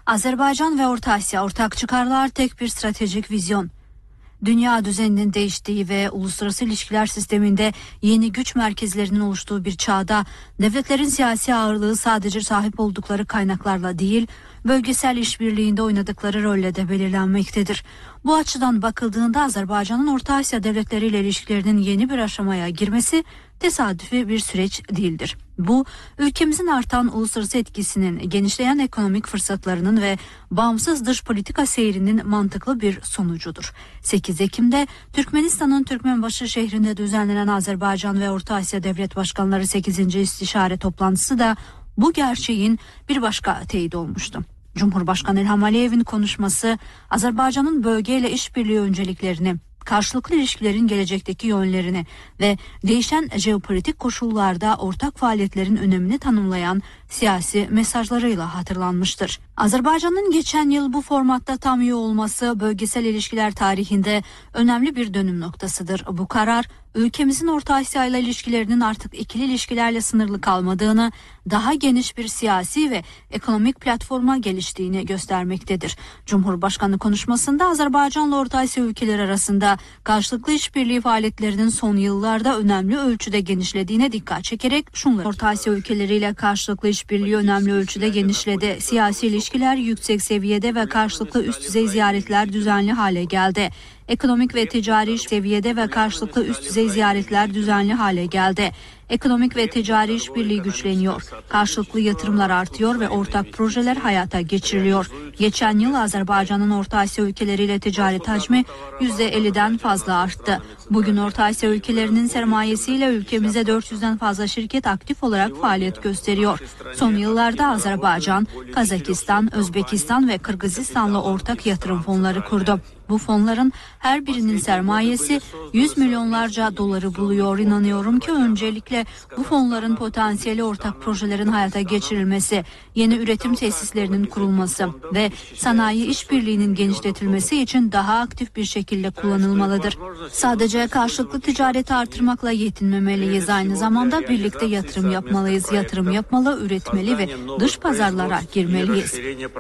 Azerbaycan ve Orta Asya ortak çıkarlar, tek bir stratejik vizyon. Dünya düzeninin değiştiği ve uluslararası ilişkiler sisteminde yeni güç merkezlerinin oluştuğu bir çağda devletlerin siyasi ağırlığı sadece sahip oldukları kaynaklarla değil, bölgesel işbirliğinde oynadıkları rolle de belirlenmektedir. Bu açıdan bakıldığında Azerbaycan'ın Orta Asya devletleriyle ilişkilerinin yeni bir aşamaya girmesi tesadüfi bir süreç değildir. Bu, ülkemizin artan uluslararası etkisinin, genişleyen ekonomik fırsatlarının ve bağımsız dış politika seyrinin mantıklı bir sonucudur. 8 Ekim'de Türkmenistan'ın Türkmenbaşı şehrinde düzenlenen Azerbaycan ve Orta Asya Devlet Başkanları 8. İstişare toplantısı da bu gerçeğin bir başka teyidi olmuştu. Cumhurbaşkanı İlham Aliyev'in konuşması, Azerbaycan'ın bölgeyle işbirliği önceliklerini, karşılıklı ilişkilerin gelecekteki yönlerini ve değişen jeopolitik koşullarda ortak faaliyetlerin önemini tanımlayan siyasi mesajlarıyla hatırlanmıştır. Azerbaycan'ın geçen yıl bu formatta tam üye olması bölgesel ilişkiler tarihinde önemli bir dönüm noktasıdır. Bu karar, ülkemizin Orta Asya ile ilişkilerinin artık ikili ilişkilerle sınırlı kalmadığını, daha geniş bir siyasi ve ekonomik platforma geliştiğini göstermektedir. Cumhurbaşkanı konuşmasında Azerbaycan'la Orta Asya ülkeleri arasında karşılıklı işbirliği faaliyetlerinin son yıllarda önemli ölçüde genişlediğine dikkat çekerek şunları: Orta Asya ülkeleriyle karşılıklı işbirliği önemli ölçüde genişledi. Siyasi ilişkiler yüksek seviyede ve karşılıklı üst düzey ziyaretler düzenli hale geldi. Ekonomik ve ticari seviyede ve karşılıklı üst düzey ziyaretler düzenli hale geldi. Ekonomik ve ticari işbirliği güçleniyor. Karşılıklı yatırımlar artıyor ve ortak projeler hayata geçiriliyor. Geçen yıl Azerbaycan'ın Orta Asya ülkeleriyle ticaret hacmi %50'den fazla arttı. Bugün Orta Asya ülkelerinin sermayesiyle ülkemizde 400'den fazla şirket aktif olarak faaliyet gösteriyor. Son yıllarda Azerbaycan, Kazakistan, Özbekistan ve Kırgızistan'la ortak yatırım fonları kurdu. Bu fonların her birinin sermayesi 100 milyonlarca doları buluyor. İnanıyorum ki öncelikle bu fonların potansiyeli ortak projelerin hayata geçirilmesi, yeni üretim tesislerinin kurulması ve sanayi işbirliğinin genişletilmesi için daha aktif bir şekilde kullanılmalıdır. Sadece karşılıklı ticareti artırmakla yetinmemeliyiz. Aynı zamanda birlikte yatırım yapmalıyız. Yatırım yapmalı, üretmeli ve dış pazarlara girmeliyiz.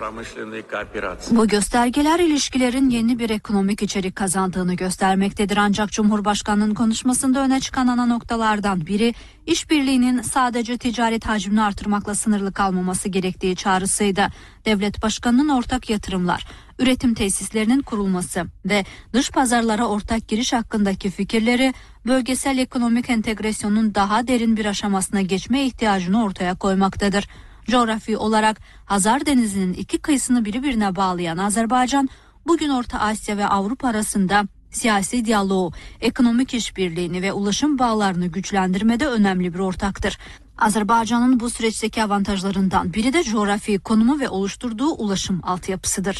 Bu göstergeler ilişkilerin yeni bir ekonomik içerik kazandığını göstermektedir. Ancak Cumhurbaşkanı'nın konuşmasında öne çıkan ana noktalardan biri, işbirliğinin sadece ticaret hacmini artırmakla sınırlı kalmaması gerektiği çağrısıydı. Devlet Başkanı'nın ortak yatırımlar, üretim tesislerinin kurulması ve dış pazarlara ortak giriş hakkındaki fikirleri, bölgesel ekonomik entegrasyonun daha derin bir aşamasına geçme ihtiyacını ortaya koymaktadır. Coğrafi olarak Hazar Denizi'nin iki kıyısını birbirine bağlayan Azerbaycan, bugün Orta Asya ve Avrupa arasında siyasi diyaloğu, ekonomik işbirliğini ve ulaşım bağlarını güçlendirmede önemli bir ortaktır. Azerbaycan'ın bu süreçteki avantajlarından biri de coğrafi konumu ve oluşturduğu ulaşım altyapısıdır.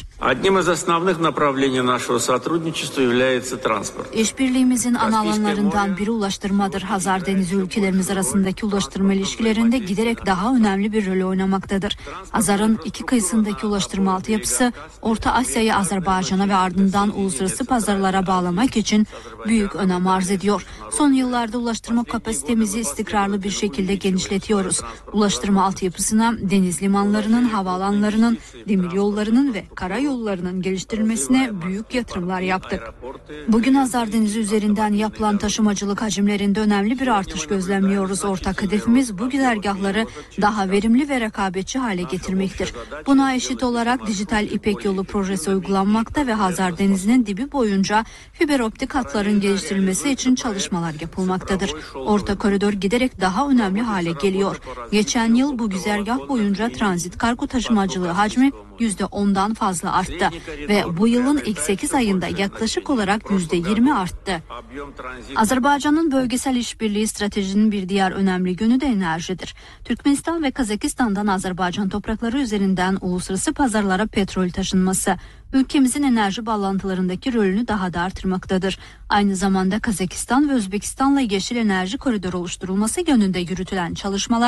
İşbirliğimizin ana alanlarından biri ulaştırmadır. Hazar Denizi ülkelerimiz arasındaki ulaştırma ilişkilerinde giderek daha önemli bir rol oynamaktadır. Hazar'ın iki kıyısındaki ulaştırma altyapısı, Orta Asya'yı Azerbaycan'a ve ardından uluslararası pazarlara bağlamak için büyük önem arz ediyor. Son yıllarda ulaştırma kapasitemizi istikrarlı bir şekilde genişletiyoruz. Ulaştırma altyapısına, deniz limanlarının, havaalanlarının, demiryollarının ve karayollarının geliştirilmesine büyük yatırımlar yaptık. Bugün Hazar Denizi üzerinden yapılan taşımacılık hacimlerinde önemli bir artış gözlemliyoruz. Ortak hedefimiz bu güzergahları daha verimli ve rekabetçi hale getirmektir. Buna eşit olarak Dijital İpek Yolu projesi uygulanmakta ve Hazar Denizi'nin dibi boyunca fiber optik hatların geliştirilmesi için çalışmalar yapılmaktadır. Orta koridor giderek daha önemli hale geliyor. Geçen yıl bu güzergah boyunca transit kargo taşımacılığı hacmi %10'dan fazla arttı ve bu yılın ilk 8 ayında yaklaşık olarak %20 arttı. Azerbaycan'ın bölgesel işbirliği stratejinin bir diğer önemli yönü de enerjidir. Türkmenistan ve Kazakistan'dan Azerbaycan toprakları üzerinden uluslararası pazarlara petrol taşınması, ülkemizin enerji bağlantılarındaki rolünü daha da artırmaktadır. Aynı zamanda Kazakistan ve Özbekistan'la yeşil enerji koridoru oluşturulması yönünde yürütülen çalışmalar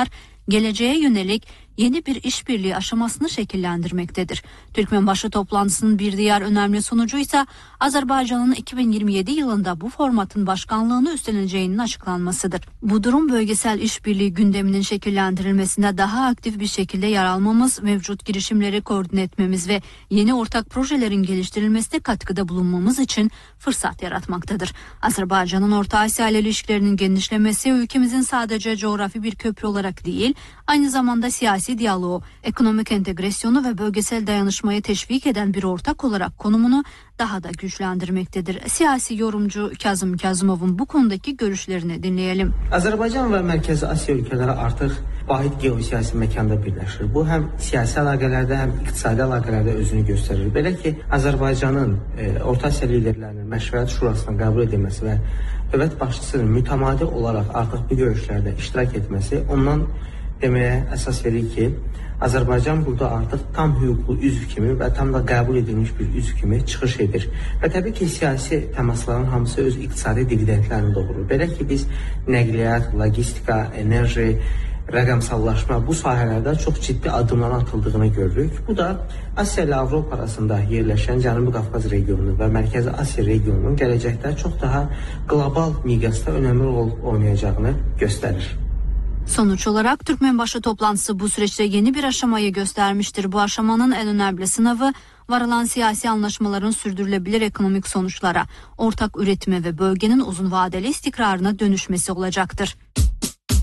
geleceğe yönelik yeni bir işbirliği aşamasını şekillendirmektedir. Türkmenbaşı toplantısının bir diğer önemli sonucu ise Azerbaycan'ın 2027 yılında bu formatın başkanlığını üstleneceğinin açıklanmasıdır. Bu durum bölgesel işbirliği gündeminin şekillendirilmesinde daha aktif bir şekilde yer almamız, mevcut girişimleri koordine etmemiz ve yeni ortak projelerin geliştirilmesine katkıda bulunmamız için fırsat yaratmaktadır. Azerbaycan'ın Orta Asya ile ilişkilerinin genişlemesi ülkemizin sadece coğrafi bir köprü olarak değil, aynı zamanda siyasi diyaloğu, ekonomik entegrasyonu ve bölgesel dayanışmayı teşvik eden bir ortak olarak konumunu daha da güçlendirmektedir. Siyasi yorumcu Kazım Kazımov'un bu konudaki görüşlerini dinleyelim. Azərbaycan və Mərkəzi Asiya ölkələri artıq vahid geosiyasi məkanda birləşir. Bu həm siyasi əlaqələrdə, həm iqtisadi əlaqələrdə özünü göstərir. Belə ki, Azərbaycanın Orta Asiya liderlərinin Məşvərət Şurasına qəbul edilməsi və dövlət başçısının mütəmadi olaraq artıq bu görüşlərdə iştirak etməsi ondan deməyə əsas verir ki, Azərbaycan burada artıq tam hüquqlu üzv kimi və tam da qəbul edilmiş bir üzv kimi çıxış edir. Və təbii ki, siyasi təmasların hamısı öz iqtisadi dividendlərini doğurur. Belə ki, biz nəqliyyat, logistika, enerji, rəqəmsallaşma bu sahələrdə çox ciddi addımların atıldığını görürük. Bu da Asiya ilə Avropa arasında yerləşən Cənubi Qafqaz regionu və Mərkəzi Asiya regionunun gələcəkdə çox daha qlobal miqyasda önəmli rol oynayacağını göstərir. Sonuç olarak Türkmenbaşı toplantısı bu süreçte yeni bir aşamayı göstermiştir. Bu aşamanın en önemli sınavı varılan siyasi anlaşmaların sürdürülebilir ekonomik sonuçlara, ortak üretime ve bölgenin uzun vadeli istikrarına dönüşmesi olacaktır.